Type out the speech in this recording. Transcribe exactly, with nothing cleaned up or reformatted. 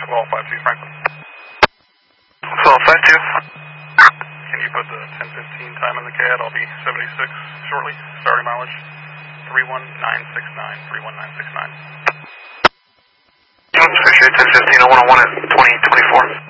Swell five two Franklin. Swell five two. Can you put the ten fifteen time in the C A D? I'll be seventy-six shortly. Starting mileage three one nine six nine. three one nine six nine. Appreciate ten fifteen. I want to one at twenty twenty-four.